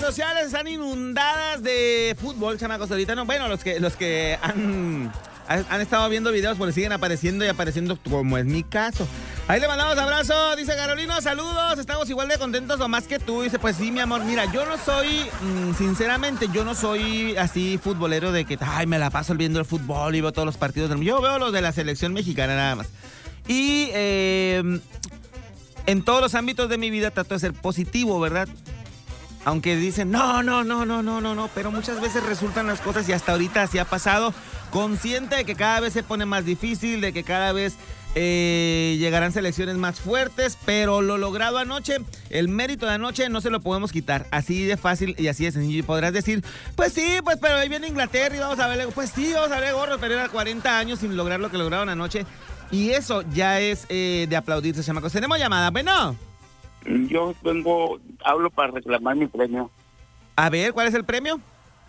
sociales están inundadas de fútbol, chamacos. Ahorita no, bueno, los que han estado viendo videos, pues siguen apareciendo y apareciendo, como es mi caso. Ahí le mandamos abrazo, dice Carolino, saludos, estamos igual de contentos o más que tú. Dice, pues sí, mi amor, mira, yo no soy, sinceramente, yo no soy así futbolero de que, ay, me la paso viendo el fútbol y veo todos los partidos del mundo. Yo veo los de la selección mexicana nada más. Y en todos los ámbitos de mi vida trato de ser positivo, ¿verdad? Aunque dicen, no, pero muchas veces resultan las cosas y hasta ahorita así ha pasado. Consciente de que cada vez se pone más difícil, de que cada vez llegarán selecciones más fuertes, pero lo logrado anoche, el mérito de anoche no se lo podemos quitar. Así de fácil y así de sencillo. Y podrás decir, pues sí, pues pero ahí viene Inglaterra y vamos a verle. Pues sí, vamos a ver gorros, pero era 40 años sin lograr lo que lograron anoche. Y eso ya es de aplaudirse, chamacos. Tenemos llamada, bueno. Yo hablo para reclamar mi premio. A ver, ¿cuál es el premio?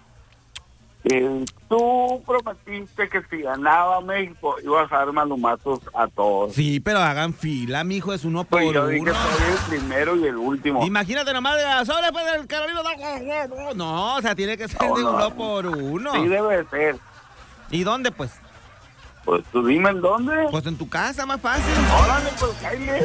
Tú prometiste que si ganaba México ibas a dar malumazos a todos. Sí, pero hagan fila, mijo, es uno por pues yo uno. dije, soy el primero y el último. Imagínate nomás, sobre pues el Carolino. No, o sea, tiene que ser de uno por uno. Sí debe ser. ¿Y dónde, pues? Pues tú dime en dónde. Pues en tu casa, más fácil. Órale, pues cállate.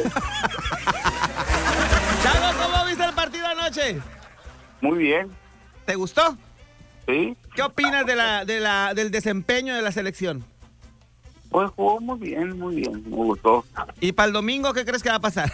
Chago, ¿cómo viste el partido anoche? Muy bien. ¿Te gustó? Sí. ¿Qué opinas del desempeño de la selección? Pues jugó muy bien, me gustó. ¿Y para el domingo qué crees que va a pasar?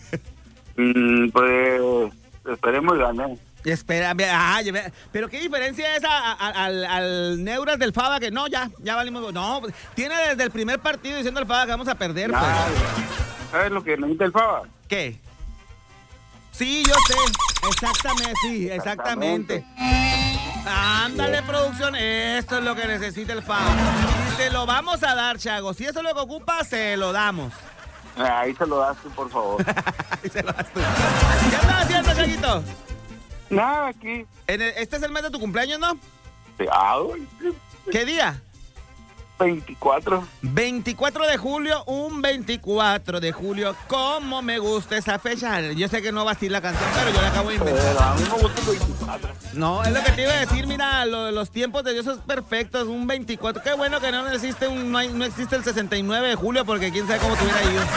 Pues esperemos y ganar. Espera, pero qué diferencia es al Neuras del Faba, que no, ya valimos. No, tiene desde el primer partido diciendo el Faba que vamos a perder. Pues. ¿Sabes lo que necesita el Faba? ¿Qué? Sí, yo sé. Exactamente. Ándale, producción, esto es lo que necesita el Faba. Y se lo vamos a dar, Chago. Si eso es lo que ocupa, se lo damos. Ahí se lo das tú, por favor. Ahí se lo das tú. ¿Qué estás haciendo, Chaguito? Nada, aquí. ¿Este es el mes de tu cumpleaños, no? ¿Qué día? 24. 24 de julio, un 24 de julio. ¿Cómo me gusta esa fecha? Yo sé que no va a ser la canción, pero yo la acabo de inventar. Pero a mí me gusta el 24. No, es lo que te iba a decir, mira, los tiempos de Dios son perfectos, un 24. Qué bueno que no existe no existe el 69 de julio, porque quién sabe cómo te hubiera ido.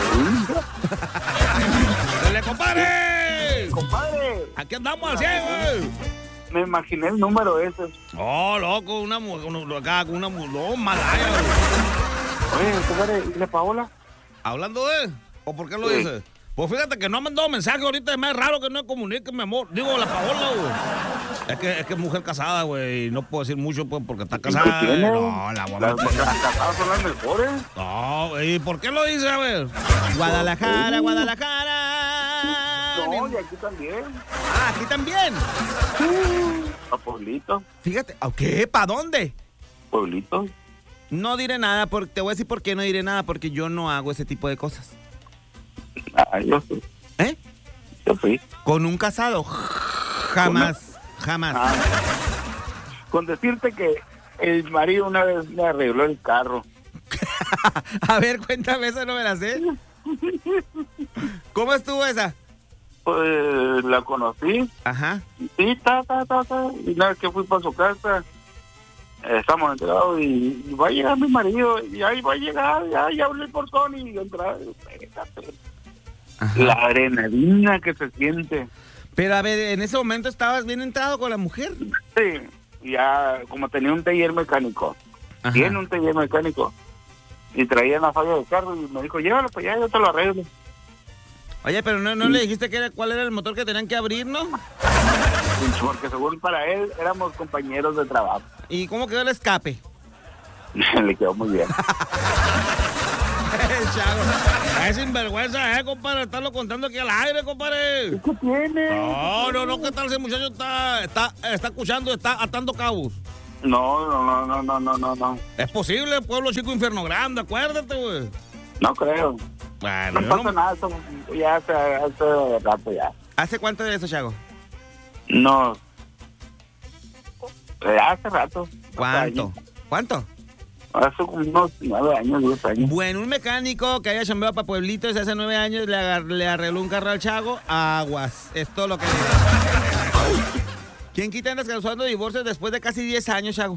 ¡Dale, compadre! ¡Compadre! Aquí andamos al ciego. Me imaginé el número ese. Oh, loco, una mujer, no, malaya. Oye, compadre, ¿y la Paola? ¿Hablando de él? ¿O por qué lo dices? Pues fíjate que no ha mandado mensaje ahorita, es más raro que no comunique, mi amor. Digo, la Paola, güey. Es que es mujer casada, güey, y no puedo decir mucho, pues, porque está casada. ¿Qué tiene? No, la voy a meter. Las casadas son las mejores. No, ¿y por qué lo dice? A ver. Guadalajara. No, y aquí también. Ah, aquí también. A Pueblito. Fíjate, ¿qué? ¿Para dónde? Pueblito. No diré nada, te voy a decir por qué no diré nada, porque yo no hago ese tipo de cosas. Yo sí. ¿Eh? Yo sí. ¿Con un casado? Jamás. Con decirte que el marido una vez me arregló el carro. A ver, cuéntame, esa no me la sé. ¿Cómo estuvo esa? Pues la conocí. Ajá. Sí, y una vez que fui para su casa, estamos enterados y va a llegar mi marido, y ahí va a llegar, ya hablé por portón y entrar. La adrenalina que se siente. Pero a ver, en ese momento estabas bien entrado con la mujer. Sí, ya como tenía un taller mecánico. Ajá. Tiene un taller mecánico. Y traía una falla de carro y me dijo, llévalo para allá, yo te lo arreglo. Oye, pero no le dijiste cuál era el motor que tenían que abrir, ¿no? Porque según para él éramos compañeros de trabajo. ¿Y cómo quedó el escape? Le quedó muy bien. Chago, es sinvergüenza, compadre, estarlo contando aquí al aire, compadre. ¿Qué tiene? No, ¿qué tal ese muchacho está escuchando, está atando cabos? No. Es posible, pueblo chico, infierno grande, acuérdate, güey. No creo. Bueno, no pasa nada, eso ya hace rato ya. ¿Hace cuánto de eso, Chago? No. Hace rato. ¿Cuánto? Hace como unos 9 años, 10 años. Bueno, un mecánico que haya chambeado para Pueblitos hace 9 años le arregló un carro al Chago. Aguas. Es todo lo que... ¿Quién quita andas causando divorcios después de casi 10 años, Chago?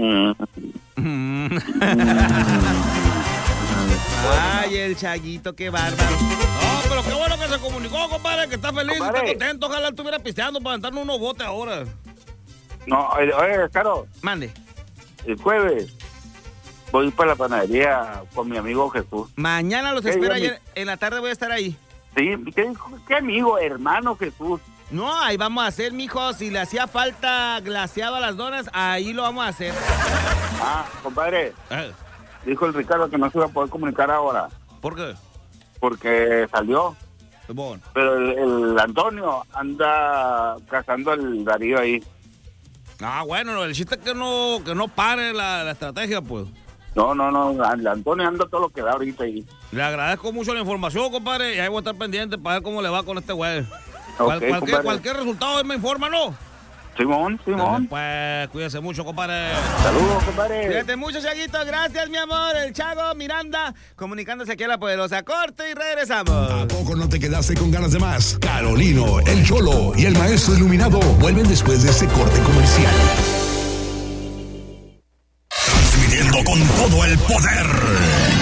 Ay, el Chaguito, qué bárbaro. No, pero qué bueno que se comunicó, compadre, que está feliz, está contento. Ojalá estuviera pisteando para aventarnos unos botes ahora. No, oye, Caro. Mande. El jueves voy para la panadería con mi amigo Jesús. Mañana los espero, ayer en la tarde voy a estar ahí. Sí, ¿qué amigo, hermano Jesús? No, ahí vamos a hacer, mijo. Si le hacía falta glaseado a las donas, ahí lo vamos a hacer. Ah, compadre. Dijo el Ricardo que no se iba a poder comunicar ahora. ¿Por qué? Porque salió. Bon. Pero el Antonio anda cazando al Darío ahí. Ah, bueno, el chiste es que no pare la estrategia, pues. No, el Antonio anda todo lo que da ahorita ahí. Le agradezco mucho la información, compadre, y ahí voy a estar pendiente para ver cómo le va con este güey. Okay, cualquier resultado, él me informa, ¿no? Simón. Dale, pues, cuídese mucho, compadre. Saludos, compadre. Cuídate mucho, Chaguito. Gracias, mi amor. El Chago Miranda, comunicándose aquí a la poderosa corte y regresamos. ¿A poco no te quedaste con ganas de más? Carolino, el Cholo y el Maestro Iluminado vuelven después de este corte comercial. Transmitiendo con todo el poder.